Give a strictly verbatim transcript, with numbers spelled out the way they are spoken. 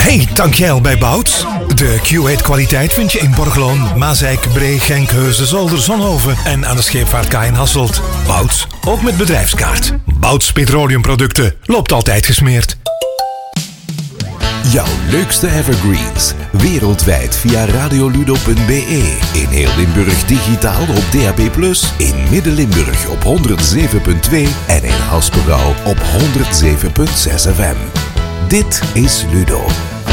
Hey, tank jij al bij Bouts? De Q8 kwaliteit vind je in Borgloon, Mazeik, Bree, Genk, Heusden, Zolder, Zonhoven en aan de scheepvaartkaai in Hasselt. Bouts, ook met bedrijfskaart. Bouts petroleumproducten, loopt altijd gesmeerd. Jouw leukste evergreens. Wereldwijd via radioludo punt b e. In heel Limburg digitaal op D A B plus. In Midden-Limburg op honderdzeven punt twee. En in Haspengouw op honderdzeven punt zes F M. Dit is Ludo.